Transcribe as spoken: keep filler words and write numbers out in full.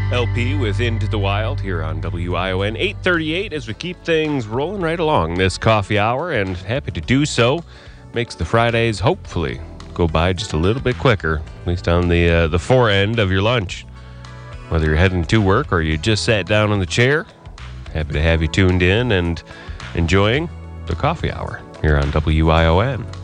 L P with Into the Wild here on W I O N eight thirty-eight as we keep things rolling right along this coffee hour, and happy to do so. Makes the Fridays hopefully go by just a little bit quicker, at least on the uh, the fore end of your lunch. Whether you're heading to work or you just sat down in the chair, happy to have you tuned in and enjoying the coffee hour here on W I O N.